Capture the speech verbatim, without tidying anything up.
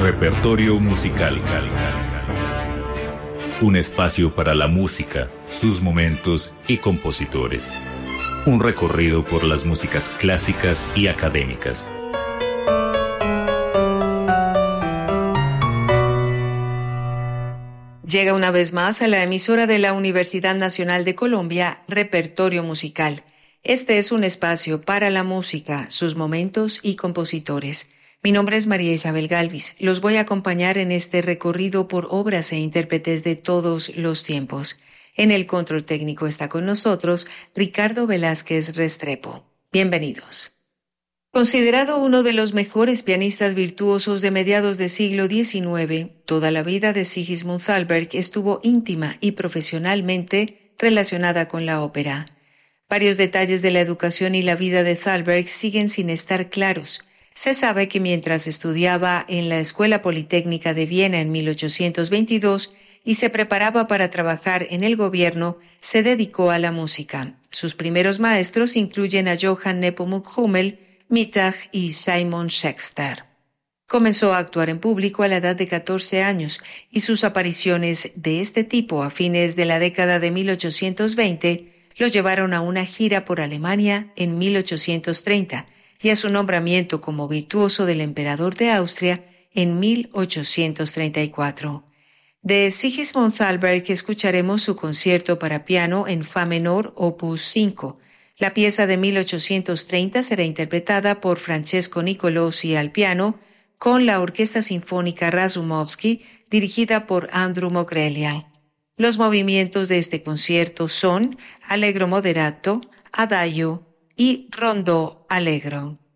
Repertorio musical. Un espacio para la música, sus momentos y compositores. Un recorrido por las músicas clásicas y académicas. Llega una vez más a la emisora de la Universidad Nacional de Colombia, Repertorio Musical. Este es un espacio para la música, sus momentos y compositores. Mi nombre es María Isabel Galvis. Los voy a acompañar en este recorrido por obras e intérpretes de todos los tiempos. En el control técnico está con nosotros Ricardo Velázquez Restrepo. Bienvenidos. Considerado uno de los mejores pianistas virtuosos de mediados del siglo diecinueve, toda la vida de Sigismund Thalberg estuvo íntima y profesionalmente relacionada con la ópera. Varios detalles de la educación y la vida de Thalberg siguen sin estar claros. Se sabe que mientras estudiaba en la Escuela Politécnica de Viena en mil ochocientos veintidós y se preparaba para trabajar en el gobierno, se dedicó a la música. Sus primeros maestros incluyen a Johann Nepomuk Hummel, Mittag y Simon Schechter. Comenzó a actuar en público a la edad de catorce años y sus apariciones de este tipo a fines de la década de mil ochocientos veinte lo llevaron a una gira por Alemania en mil ochocientos treinta y a su nombramiento como virtuoso del emperador de Austria en mil ochocientos treinta y cuatro. De Sigismund Thalberg escucharemos su concierto para piano en fa menor opus cinco. La pieza de mil ochocientos treinta será interpretada por Francesco Nicolosi al piano con la Orquesta Sinfónica Razumovsky dirigida por Andrew Mogrelia. Los movimientos de este concierto son Allegro moderato, Adagio y Rondó allegro.